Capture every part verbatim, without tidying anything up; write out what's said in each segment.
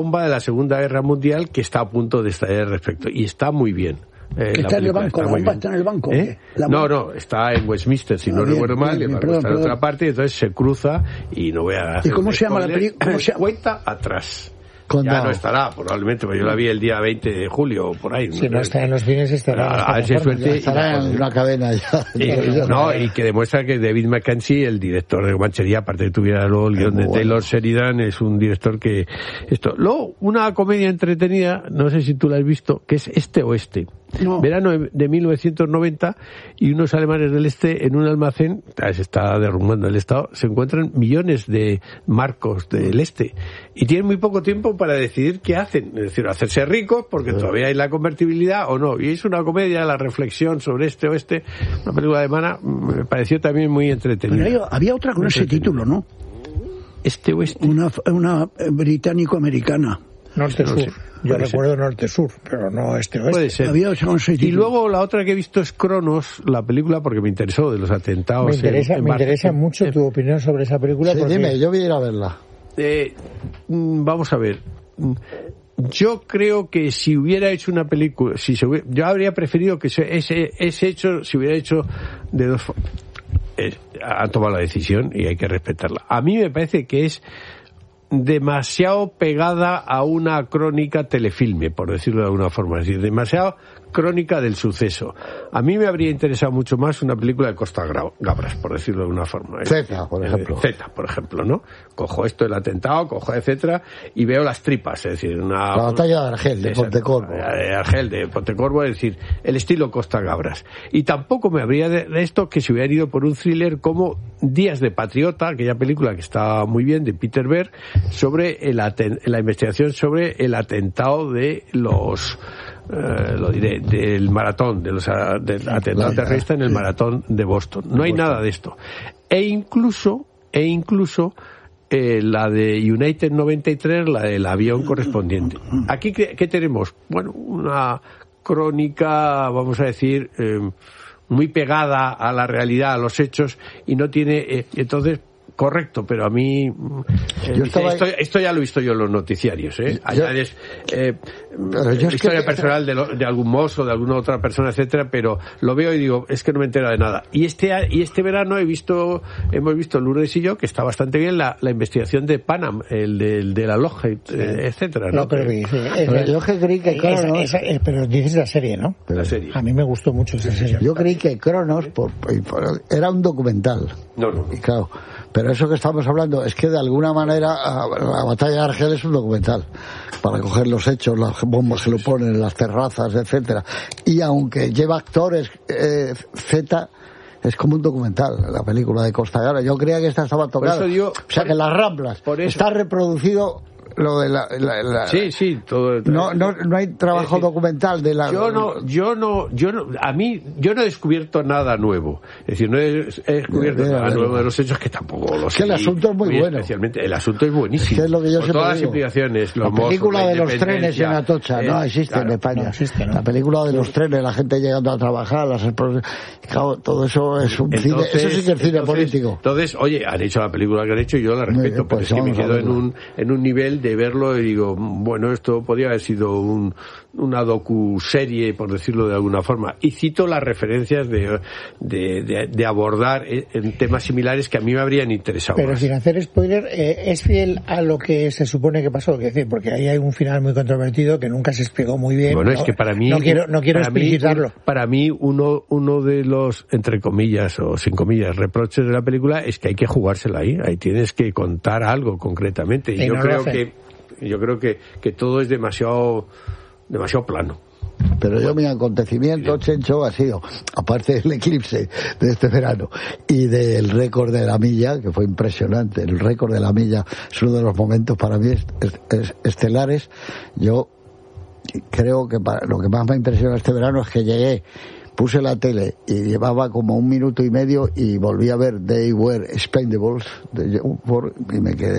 bomba de la Segunda Guerra Mundial que está a punto de estallar al respecto. Y está muy bien. Eh, está en el banco, la bomba está en el banco. ¿Eh? No, no, está en Westminster, si ah, no bien, recuerdo mal, bien, bien, perdón, está en otra parte, y entonces se cruza y no voy a hacer. ¿Y cómo se llama la película? Cuenta atrás. Cuando... Ya no estará, probablemente, porque yo la vi el día veinte de julio, por ahí. Si no, no está en los cines, estará. A, a ver si es suerte. Estará en una cadena ya. Y, no, y que demuestra que David Mackenzie, el director de Comanchería, aparte de tuviera luego el guión de bueno. Taylor Sheridan, es un director que... esto Luego, una comedia entretenida, no sé si tú la has visto, que es Este Oeste. No. Verano de mil novecientos noventa, y unos alemanes del este en un almacén, se está derrumbando el Estado, se encuentran millones de marcos del este y tienen muy poco tiempo para decidir qué hacen, es decir, hacerse ricos porque todavía hay la convertibilidad o no, y es una comedia, la reflexión sobre este oeste, una película alemana, me pareció también muy entretenida. Pero hay, había otra con ese título, ¿no? Este oeste. Una, una británico-americana. Norte-sur. No sé, yo recuerdo norte-sur, pero no este-oeste. Puede ser. Había y luego la otra que he visto es Cronos, la película, porque me interesó, de los atentados. Me interesa, en, en me interesa en, mucho en, tu opinión sobre esa película. Sí, porque... dime, yo voy a ir a verla. Eh, vamos a ver. Yo creo que si hubiera hecho una película, si se hubiera, yo habría preferido que ese, ese hecho se hubiera hecho de dos formas. Eh, han tomado la decisión y hay que respetarla. A mí me parece que es demasiado pegada a una crónica telefilme, por decirlo de alguna forma, es decir, demasiado crónica del suceso. A mí me habría interesado mucho más una película de Costa Gabras, por decirlo de alguna forma. Zeta, por ejemplo. Zeta, por ejemplo, ¿no? Cojo esto, el atentado, cojo etcétera, y veo las tripas, es decir, una... La batalla de Argel, de Pontecorvo. De Argel, de Pontecorvo, es decir, el estilo Costa Gabras. Y tampoco me habría de esto que se hubiera ido por un thriller como Días de Patriota, aquella película que está muy bien, de Peter Berg, sobre el aten- la investigación sobre el atentado de los... Uh, lo diré, del maratón, de los, uh, del atentado terrorista en el maratón de Boston. No hay nada de esto. E incluso, e incluso, eh, la de United noventa y tres, la del avión correspondiente. Aquí, ¿qué, qué tenemos? Bueno, una crónica, vamos a decir, eh, muy pegada a la realidad, a los hechos, y no tiene, eh, entonces, correcto, pero a mí eh, yo estaba... esto, esto ya lo he visto yo en los noticiarios, ¿eh? Añades eh, yo historia es que... personal de, lo, de algún mozo, de alguna otra persona, etcétera, pero lo veo y digo, es que no me entero de nada. Y este y este verano he visto, hemos visto Lourdes y yo, que está bastante bien la, la investigación de Panam, el de, el de la Lockheed, sí. eh, etcétera, ¿no? No, pero, sí, pero el, yo que creí que Cronos... Esa, esa, pero dices la serie, ¿no? La serie. A mí me gustó mucho esa serie. Yo creí que Cronos por, por, era un documental. No, no. Y claro, pero eso que estamos hablando es que de alguna manera la batalla de Argel es un documental para coger los hechos, las bombas que lo ponen, las terrazas, etcétera. Y aunque lleva actores eh, Z, es como un documental, la película de Costa Gabras. Yo creía que esta estaba tocada. Digo, o sea, que las Ramblas está reproducido lo de la, la, la sí sí todo no no no hay trabajo es decir, documental de la yo no yo no yo no a mí yo no he descubierto nada nuevo, es decir, no he, he descubierto de, de, nada de, nuevo de los hechos, que tampoco lo sé. Que el asunto es muy, muy bueno, especialmente el asunto es buenísimo, que es lo que yo con todas las digo. Implicaciones, los la película mozos, de los trenes en Atocha eh, no existe claro, en España, no existe, ¿no? La película de los trenes, la gente llegando a trabajar, las claro, todo eso es un entonces, cine, eso sí que es cine entonces, político. Entonces, oye, han hecho la película que han hecho y yo la respeto, bien, pues pero es que me quedo en un en un nivel de verlo y digo, bueno, esto podría haber sido un, una docu-serie, por decirlo de alguna forma. Y cito las referencias de, de, de, de abordar en temas similares que a mí me habrían interesado. Pero más. Sin hacer spoiler, eh, ¿es fiel a lo que se supone que pasó? Es decir, porque ahí hay un final muy controvertido que nunca se explicó muy bien. Bueno, no, es que para mí... No quiero, no quiero para explicitarlo. Mí, para mí, uno, uno de los, entre comillas, o sin comillas, reproches de la película es que hay que jugársela ahí. Ahí tienes que contar algo concretamente. Y, y yo no creo que... Yo creo que, que todo es demasiado demasiado plano. Pero yo mi acontecimiento, Chencho, ha sido, aparte del eclipse de este verano y del récord de la milla, que fue impresionante, el récord de la milla es uno de los momentos para mí es, es, es estelares. Yo creo que para, lo que más me impresionó este verano es que llegué, puse la tele y llevaba como un minuto y medio y volví a ver They Were Expendables de John Ford y me quedé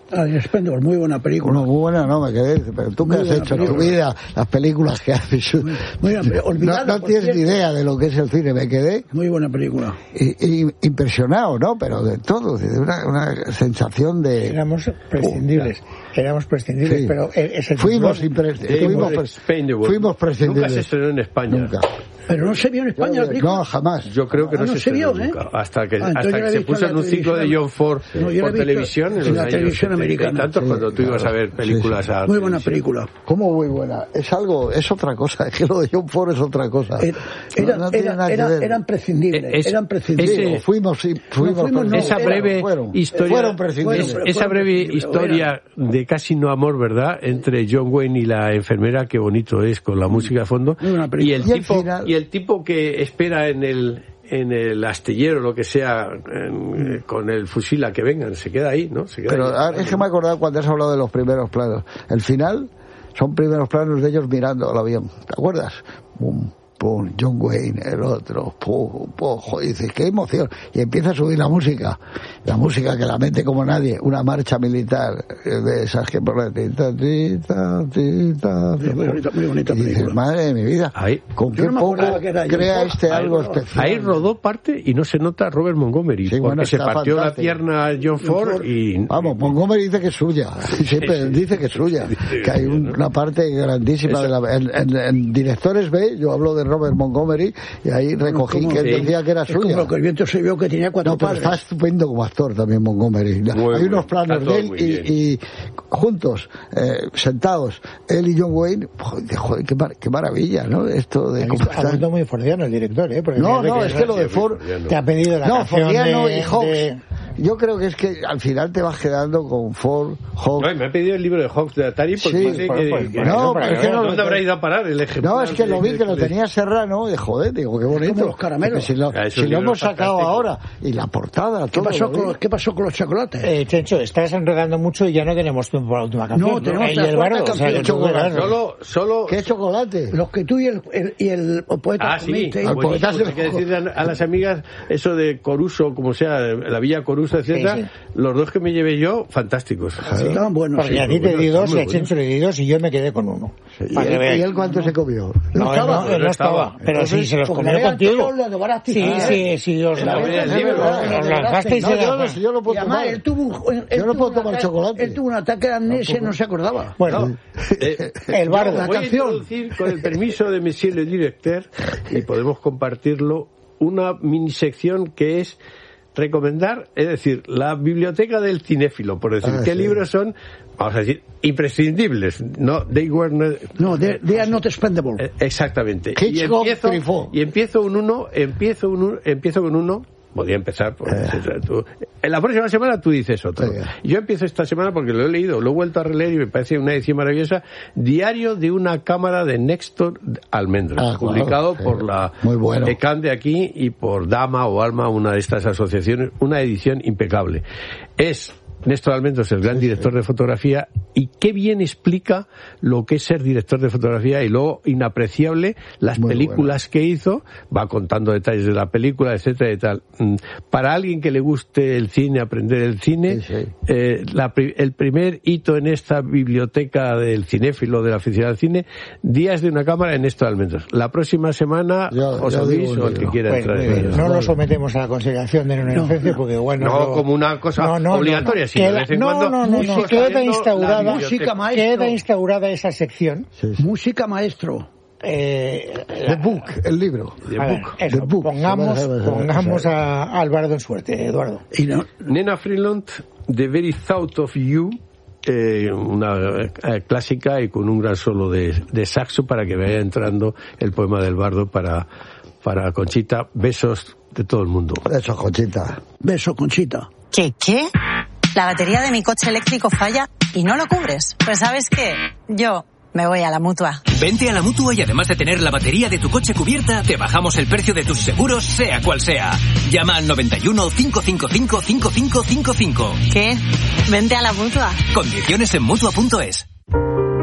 Ah, Expendable, muy buena película. No, muy buena no, me quedé. Pero tú que has hecho en tu vida, las películas que has hecho. Muy, muy no no tienes ni idea de lo que es el cine, me quedé. Muy buena película. Y, y, impresionado, ¿no? Pero de todo, de una, una sensación de... Éramos prescindibles, oh, éramos prescindibles, sí. Pero es el fuimos, impres- fuimos, fuimos, fuimos prescindibles. Nunca se estrenó en España. Nunca. Pero no se vio en España. No, no jamás. Yo creo que no, ah, no se, se vio, nunca. ¿eh? Hasta que, ah, hasta que se puso en un ciclo de John Ford sí. no, por televisión en, en la televisión americana. Y tanto sí, cuando tú ibas claro. a ver películas sí, sí. a muy buena película. ¿Cómo muy buena? Es algo, es otra cosa. Es que lo de John Ford es otra cosa. Era, era, no, no era, era, eran prescindibles. Es, eran prescindibles. Ese, fuimos, sí, fuimos, no, fuimos no, esa breve fueron, historia, fueron prescindibles. Es, esa breve historia de casi no amor, ¿verdad? Entre John Wayne y la enfermera, qué bonito es con la música de fondo. Y el tipo, y el tipo que espera en el en el astillero, lo que sea, en, con el fusil a que vengan, se queda ahí, ¿no? Se queda Pero ahí. Es que me he acordado cuando has hablado de los primeros planos. El final son primeros planos de ellos mirando al avión. ¿Te acuerdas? Pum, pum, John Wayne, el otro, pum, pum, joder, dices, qué emoción. Y empieza a subir la música. La música que la mete como nadie. Una marcha militar de esas que por la tita, tita, tita. Muy bonita, muy bonita y dices, película. madre de mi vida, ahí, ¿con qué no poco crea este ahí, algo ahí, especial? Ahí rodó parte y no se nota Robert Montgomery, sí, porque bueno, se partió fantástico. La pierna a John Ford, Ford y... Vamos, Montgomery dice que es suya. Siempre sí, dice que es suya. Que hay un, una parte grandísima de la... En, en, en Directores B, yo hablo de Robert Montgomery, y ahí recogí que él sí. decía que era es suya. Como que el viento se vio que tenía cuatro no, pero padres. Está estupendo como actor también Montgomery. Muy hay unos planos de él y, y juntos, eh, sentados, él y John Wayne, joder, joder qué, mar, qué maravilla, ¿no? Esto de... Ha vuelto muy fordiano el director, ¿eh? Porque no, no, es que lo de Ford... Te ha pedido la no, canción Fordiano de, y Hawks. De... Yo creo que es que al final te vas quedando con Ford, Hawks... No, me ha pedido el libro de Hawks de Atari porque sí, sé por, que, por, que... No, pero es que no... ¿Dónde habrá ido a parar el ejemplar? No, es que lo vi que lo tenía Serrano, y joder, digo, qué bonito. Como los caramelos. Si lo, si lo hemos sacado ahora, y la portada, ¿Qué, todo pasó con, ¿Qué pasó con los chocolates? Eh, Chencho, estás enredando mucho y ya no tenemos tiempo para la última canción. No, tenemos ¿no? la cuarta bardo, canción. O sea, chocolate. Solo, solo... ¿Qué chocolate? Los que tú y el, el, y el poeta... Ah, sí. Comiste, Al poeta hay que decirle a, a las amigas eso de Coruso, como sea, la Villa Coruso, etcétera. Sí, sí. Los dos que me llevé yo, fantásticos. Sí, estaban buenos. Porque sí, a ti te di dos, y a Chencho le di dos y yo me quedé con uno. Sí, ¿Y, él, ¿Y él cuánto no. se comió? No, no estaba. No, no, no estaba. Pero sí, se los comió contigo. Sí, sí, sí, os lanzasteis y yo no puedo tomar. Él tuvo yo no puedo tomar chocolate. Él tuvo un ataque de amnesia y no se acordaba. Bueno, el bardo. La canción. Voy a introducir, con el permiso de Monsieur le Directeur, y podemos compartirlo, una mini sección que es recomendar, es decir, la biblioteca del cinéfilo, por decir, ah, qué sí. libros son, vamos a decir, imprescindibles, no, they were not, no, they, they are not expendable. Eh, exactamente. Y empiezo, y empiezo un uno, empiezo un empiezo con uno. Podría empezar por, eh. tú, en la próxima semana tú dices otro. Sí. Yo empiezo esta semana porque lo he leído, lo he vuelto a releer y me parece una edición maravillosa. Diario de una cámara de Néstor Almendros, ah, publicado claro, por sí. la Muy bueno. ECAN de aquí y por Dama o Alma, una de estas asociaciones, una edición impecable. Es Néstor Almendros, el gran sí, director sí. de fotografía, y qué bien explica lo que es ser director de fotografía, y luego inapreciable las Muy películas bueno. que hizo, va contando detalles de la película, etcétera y tal. Para alguien que le guste el cine, aprender el cine, sí, sí. Eh, la, el primer hito en esta biblioteca del cinéfilo, de la aficionado al cine, Días de una cámara en Néstor Almendros. La próxima semana ya, os ya oís o el que quiera bueno, entrar. Bien, no lo sometemos a la consideración de una inocencia, no, porque bueno... No, lo... como una cosa no, no, obligatoria. No, no. Sí, de vez en no, cuando, no, no, no, queda instaurada, música maestro. Queda instaurada esa sección. Sí, sí. Música maestro. Eh, The Book, el libro. The a Book. Ver, eso, The Book. Pongamos, pongamos a, a Alvarado en suerte, Eduardo. Y no. Nena Freeland, The Very Thought of You, eh, una eh, clásica y con un gran solo de, de saxo para que vaya entrando el poema del bardo para, para Conchita. Besos de todo el mundo. Besos, Conchita. Beso, Conchita. ¿Qué, qué? La batería de mi coche eléctrico falla y no lo cubres. Pues ¿sabes qué? Yo me voy a la Mutua. Vente a la Mutua y además de tener la batería de tu coche cubierta, te bajamos el precio de tus seguros, sea cual sea. Llama al noventa y uno, cinco cinco cinco, cinco cinco cinco cinco. ¿Qué? Vente a la Mutua. Condiciones en Mutua punto es.